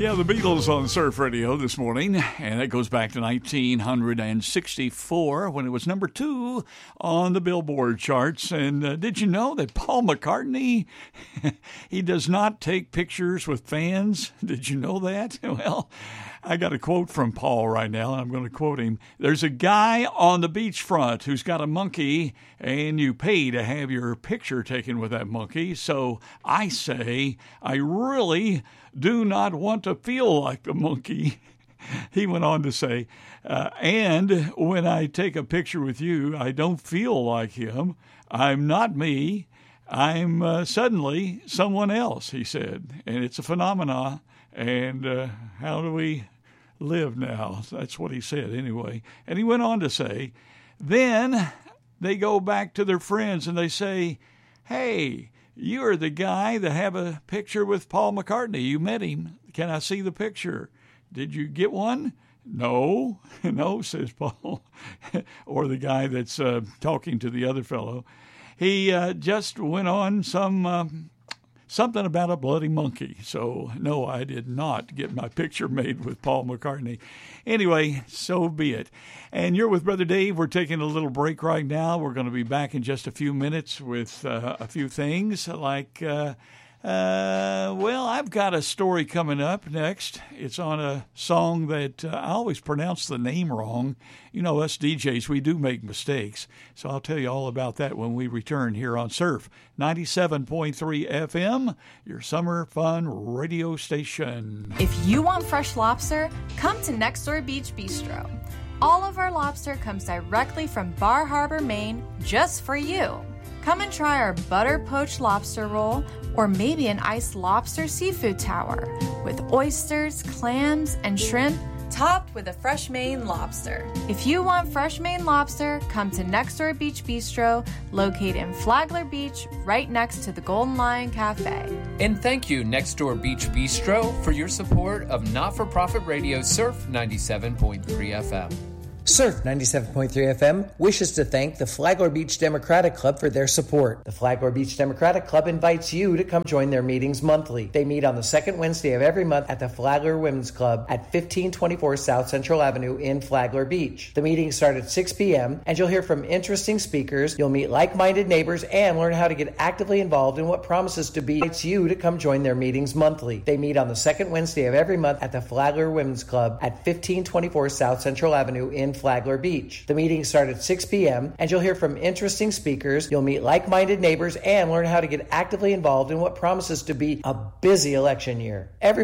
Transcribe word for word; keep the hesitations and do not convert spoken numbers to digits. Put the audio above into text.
Yeah, the Beatles on Surf Radio this morning, and it goes back to nineteen sixty-four when it was number two on the Billboard charts. And uh, did you know that Paul McCartney, he does not take pictures with fans? Did you know that? Well, I got a quote from Paul right now, and I'm going to quote him. There's a guy on the beachfront who's got a monkey, and you pay to have your picture taken with that monkey. So I say, I really do not want to feel like the monkey. He went on to say, uh, and when I take a picture with you, I don't feel like him. I'm not me. I'm uh, suddenly someone else, he said. And it's a phenomenon. And uh, how do we live now? That's what he said anyway. And he went on to say, then they go back to their friends and they say, hey, you're the guy that have a picture with Paul McCartney. You met him. Can I see the picture? Did you get one? No, no, says Paul. Or the guy that's uh, talking to the other fellow. He uh, just went on some uh, something about a bloody monkey. So, no, I did not get my picture made with Paul McCartney. Anyway, so be it. And you're with Brother Dave. We're taking a little break right now. We're going to be back in just a few minutes with uh, a few things like, uh, uh, well, I've got a story coming up next. It's on a song that uh, I always pronounce the name wrong. You know, us D Js, we do make mistakes. So I'll tell you all about that when we return here on Surf ninety-seven point three F M, your summer fun radio station. If you want fresh lobster, come to Next Door Beach Bistro. All of our lobster comes directly from Bar Harbor, Maine, just for you. Come and try our butter poached lobster roll or maybe an iced lobster seafood tower with oysters, clams, and shrimp topped with a fresh Maine lobster. If you want fresh Maine lobster, come to Next Door Beach Bistro, located in Flagler Beach, right next to the Golden Lion Cafe. And thank you, Next Door Beach Bistro, for your support of not-for-profit radio Surf ninety-seven point three F M. Surf ninety-seven point three F M wishes to thank the Flagler Beach Democratic Club for their support. The Flagler Beach Democratic Club invites you to come join their meetings monthly. They meet on the second Wednesday of every month at the Flagler Women's Club at fifteen twenty-four South Central Avenue in Flagler Beach. The meetings start at six p.m. and you'll hear from interesting speakers, you'll meet like-minded neighbors, and learn how to get actively involved in what promises to be invites you to come join their meetings monthly. They meet on the second Wednesday of every month at the Flagler Women's Club at fifteen twenty-four South Central Avenue in Flagler Beach. The meetings start at six p.m. and you'll hear from interesting speakers, you'll meet like-minded neighbors, and learn how to get actively involved in what promises to be a busy election year. Every